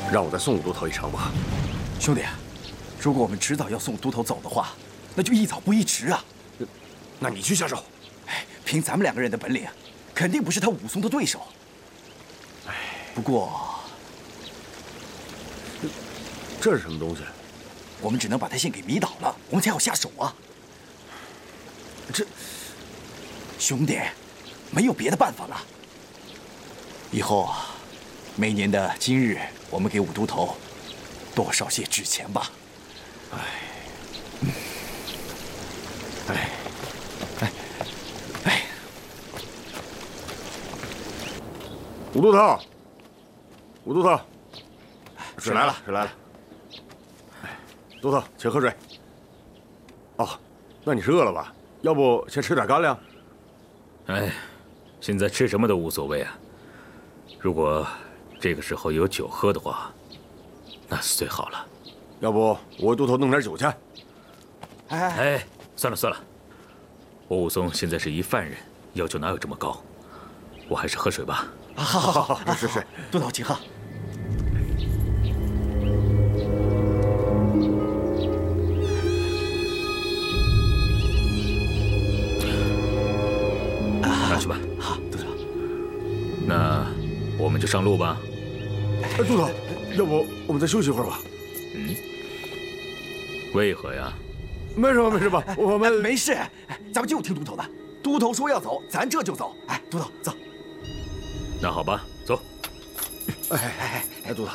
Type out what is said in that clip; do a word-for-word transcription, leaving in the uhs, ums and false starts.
让我再送都头一程吧。 兄弟，如果我们迟早要送都头走的话，那就一早不宜迟啊。 那你去下手。 哎，凭咱们两个人的本领，肯定不是他武松的对手。哎，不过这是什么东西？ 我们只能把他先给迷倒了，我们才好下手啊。这，兄弟，没有别的办法了。以后啊，每年的今日，我们给武都头多烧些纸钱吧。 哎，嗯，哎， 哎，哎， 武都头，武都头，水来了，水来了。哎，都头，请喝水。哦，那你是饿了吧？要不先吃点干粮？ 哎，现在吃什么都无所谓啊。如果这个时候有酒喝的话，那是最好了。 要不我为都头弄点酒去？ 哎哎，算了算了，我武松现在是一犯人，要求哪有这么高？我还是喝水吧。 好好好好， 是是是， 都头请喝。 拿去吧。 好，都头。 那我们就上路吧。 哎，都头，要不我们再休息一会儿吧？ 嗯，为何呀？ 没什么，没什么，我们没事，咱们就听都头的。都头说要走，咱这就走。哎，都头走。 那好吧，走。 哎哎哎，哎，都头，